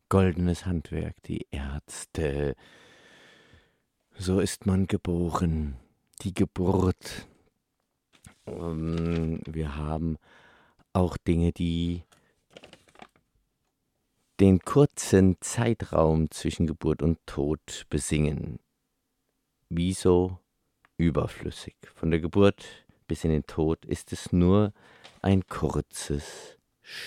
goldenes Handwerk, die Ärzte. So ist man geboren. Die Geburt. Wir haben auch Dinge, die den kurzen Zeitraum zwischen Geburt und Tod besingen. Wie so überflüssig. Von der Geburt bis in den Tod ist es nur ein kurzes